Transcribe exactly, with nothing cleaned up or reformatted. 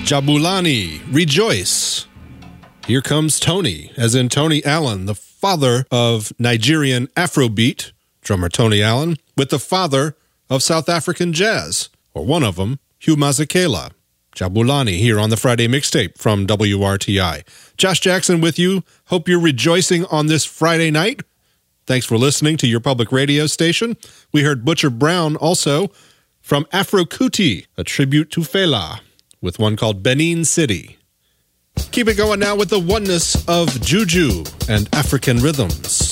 Jabulani, Rejoice. Here Comes Tony, as in Tony Allen, the father of Nigerian Afrobeat, drummer Tony Allen, with the father of South African jazz, or one of them, Hugh Masekela. Jabulani here on the Friday Mixtape from W R T I. Josh Jackson with you. Hope you're rejoicing on this Friday night. Thanks for listening to your public radio station. We heard Butcher Brown also from Afro Kuti, a tribute to Fela, with one called Benin City. Keep it going now with the oneness of Juju and African rhythms.